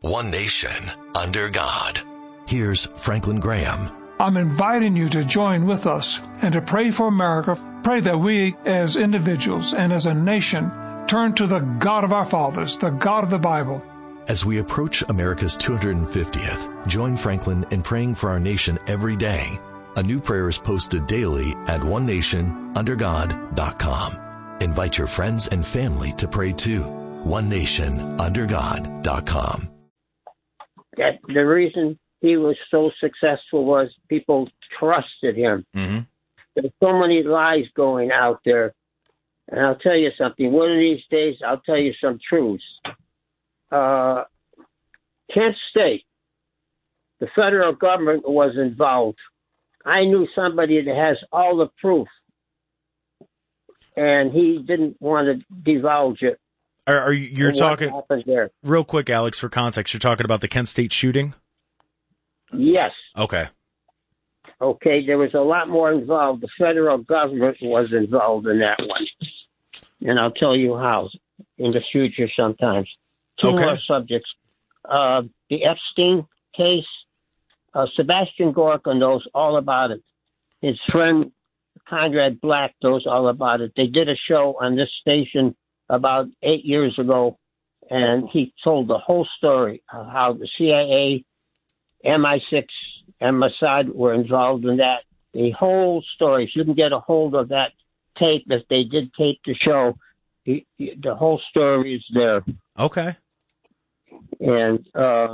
one nation, under God. Here's Franklin Graham. I'm inviting you to join with us and to pray for America. Pray that we as individuals and as a nation turn to the God of our fathers, the God of the Bible. As we approach America's 250th, join Franklin in praying for our nation every day. A new prayer is posted daily at onenationundergod.com. Invite your friends and family to pray too. onenationundergod.com. That the reason he was so successful was people trusted him. Mm-hmm. There's so many lies going out there. And I'll tell you something. One of these days, I'll tell you some truths. Kent State, the federal government was involved. I knew somebody that has all the proof, and he didn't want to divulge it. Are you're talking there. Real quick, Alex, for context? You're talking about the Kent State shooting? Yes. Okay. Okay, there was a lot more involved. The federal government was involved in that one, and I'll tell you how in the future sometimes. Two more subjects. The Epstein case, Sebastian Gorka knows all about it. His friend Conrad Black knows all about it. They did a show on this station about 8 years ago, and he told the whole story of how the CIA, MI6, and Mossad were involved in that. The whole story. If you can get a hold of that tape, if they did tape the show, the whole story is there. Okay. And,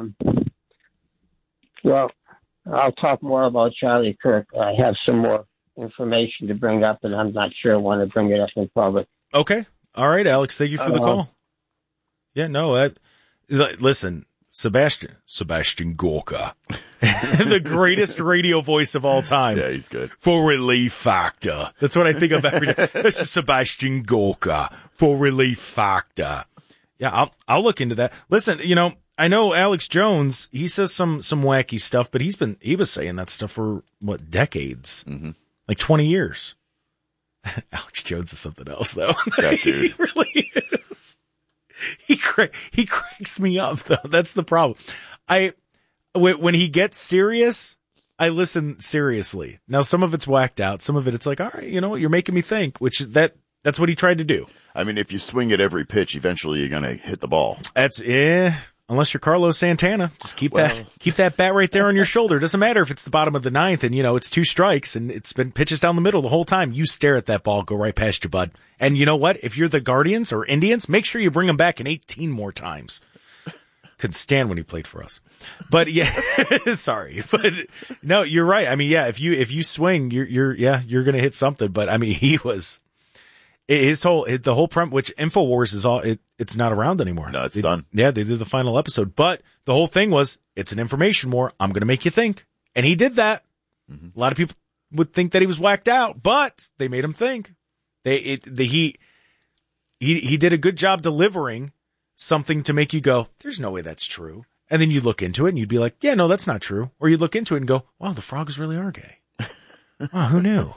well, I'll talk more about Charlie Kirk. I have some more information to bring up, and I'm not sure I want to bring it up in public. Okay. All right, Alex. Thank you for the call. Yeah, no, listen, Sebastian Gorka, the greatest radio voice of all time. Yeah, he's good. For Relief Factor. That's what I think of every day. This is Sebastian Gorka for Relief Factor. Yeah, I'll look into that. Listen, I know Alex Jones, he says some wacky stuff, but he was saying that stuff for what, decades? Mm-hmm. Like 20 years. Alex Jones is something else, though. That dude. He really is. He cracks me up, though. That's the problem. When he gets serious, I listen seriously. Now, some of it's whacked out. Some of it's like, all right, you know what? You're making me think, that's what he tried to do. I mean, if you swing at every pitch, eventually you're going to hit the ball. Unless you're Carlos Santana. Just keep that bat right there on your shoulder. It doesn't matter if it's the bottom of the ninth and, it's 2 strikes and it's been pitches down the middle the whole time. You stare at that ball, go right past you, bud. And you know what? If you're the Guardians or Indians, make sure you bring him back in 18 more times. Couldn't stand when he played for us. But yeah, sorry. But no, you're right. I mean, yeah, if you swing, you're going to hit something. But I mean, he was... the whole which InfoWars is it's not around anymore. No, it's done. Yeah, they did the final episode, but the whole thing was, it's an information war. I'm going to make you think. And he did that. Mm-hmm. A lot of people would think that he was whacked out, but they made him think. He did a good job delivering something to make you go, there's no way that's true. And then you look into it and you'd be like, yeah, no, that's not true. Or you'd look into it and go, wow, the frogs really are gay. Wow, who knew?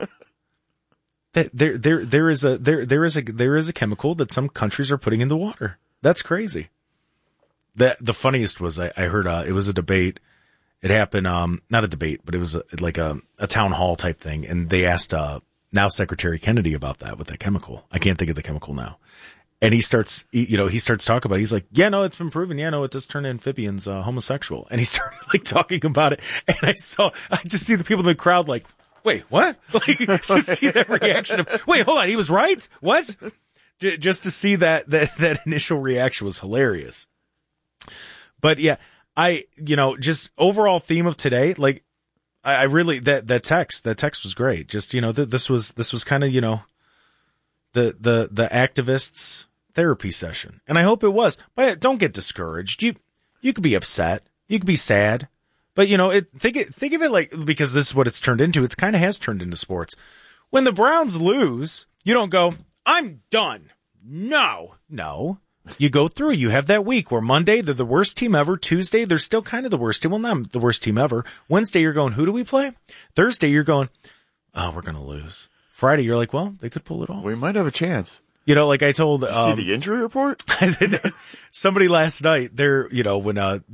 There is a chemical that some countries are putting in the water. That's crazy. The funniest was I heard it was a debate. It happened not a debate, but it was like a town hall type thing, and they asked now Secretary Kennedy about that with that chemical. I can't think of the chemical now. And he starts talking about it. He's like, yeah, no, it's been proven. Yeah, no, it does turn amphibians homosexual. And he started like talking about it, and I just see the people in the crowd like, wait, what? Like, to see that reaction of, wait, hold on, he was right? What? Just to see that initial reaction was hilarious. But yeah, just overall theme of today, like, I really, that text was great. Just, this was kind of, the activists' therapy session. And I hope it was. But don't get discouraged. You could be upset. You could be sad. But, think of it like, because this is what it's turned into. It kind of has turned into sports. When the Browns lose, you don't go, I'm done. No. You go through. You have that week where Monday, they're the worst team ever. Tuesday, they're still kind of the worst team. Well, not the worst team ever. Wednesday, you're going, who do we play? Thursday, you're going, oh, we're going to lose. Friday, you're like, well, they could pull it off. We might have a chance. Like I told... see the injury report? Somebody last night, when